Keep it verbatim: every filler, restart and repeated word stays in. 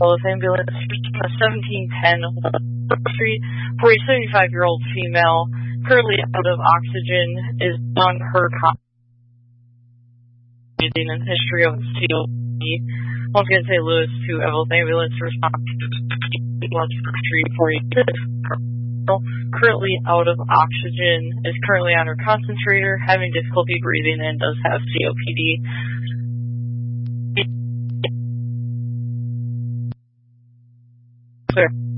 Los ambulance a seventeen ten Street for a seventy-five-year-old female currently out of oxygen is on her breathing and history of C O P D. Once again, Saint Louis to Evelyn ambulance response Street for a currently out of oxygen is currently on her concentrator, having difficulty breathing, and does have C O P D. Clear.